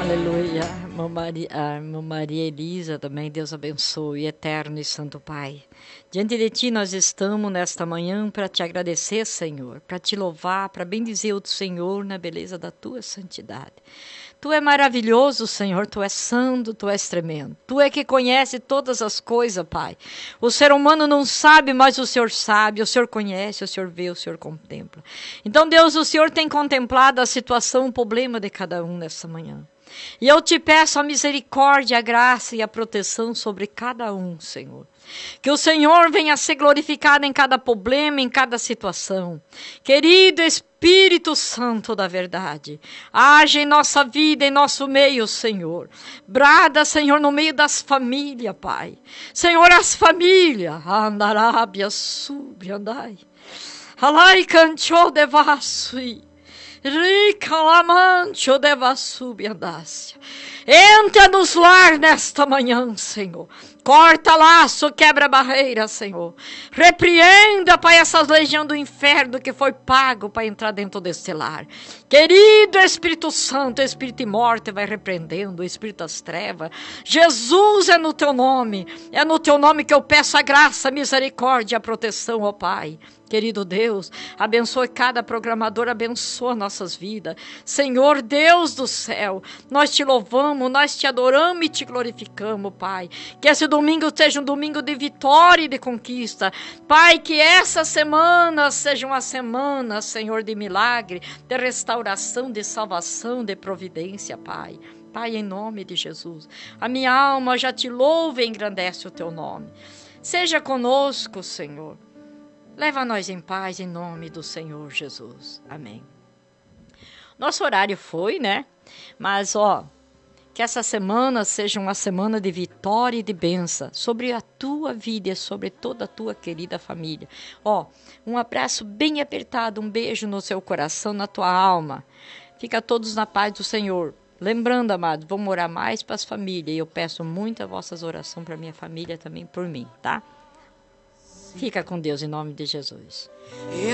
Aleluia. Irmã Maria Elisa também, Deus abençoe, eterno e santo Pai. Diante de Ti nós estamos nesta manhã para Te agradecer, Senhor, para Te louvar, para bendizer o Senhor na beleza da Tua santidade. Tu é maravilhoso, Senhor, Tu és santo, Tu és tremendo. Tu é que conhece todas as coisas, Pai. O ser humano não sabe, mas o Senhor sabe, o Senhor conhece, o Senhor vê, o Senhor contempla. Então, Deus, o Senhor tem contemplado a situação, o problema de cada um nessa manhã. E eu te peço a misericórdia, a graça e a proteção sobre cada um, Senhor. Que o Senhor venha ser glorificado em cada problema, em cada situação. Querido Espírito Santo da verdade, age em nossa vida, em nosso meio, Senhor. Brada, Senhor, no meio das famílias, Pai. Senhor, as famílias. Andarábia, sub, andai. Alai, canchou de vassui. Ricalamancho de vassub, andácia. Entra nos lar nesta manhã, Senhor. Corta laço, quebra barreira, Senhor. Repreenda, Pai, essas legiões do inferno que foi pago para entrar dentro desse lar. Querido Espírito Santo, Espírito de morte, vai repreendendo, o Espírito das trevas. Jesus, é no Teu nome. É no Teu nome que eu peço a graça, a misericórdia, a proteção, ó Pai. Querido Deus, abençoe cada programador, abençoa nossas vidas. Senhor Deus do céu, nós Te louvamos, nós Te adoramos e Te glorificamos, Pai. Que esse domingo seja um domingo de vitória e de conquista. Pai, que essa semana seja uma semana, Senhor, de milagre, de restauração, de salvação, de providência, Pai. Pai, em nome de Jesus, a minha alma já Te louva e engrandece o Teu nome. Seja conosco, Senhor. Leva nós em paz, em nome do Senhor Jesus. Amém. Nosso horário foi, né? Mas, que essa semana seja uma semana de vitória e de bênção sobre a tua vida e sobre toda a tua querida família. Um abraço bem apertado, um beijo no seu coração, na tua alma. Fica todos na paz do Senhor. Lembrando, amados, vamos orar mais para as famílias. E eu peço muito a vossas orações para minha família também, por mim, tá? Fica com Deus em nome de Jesus.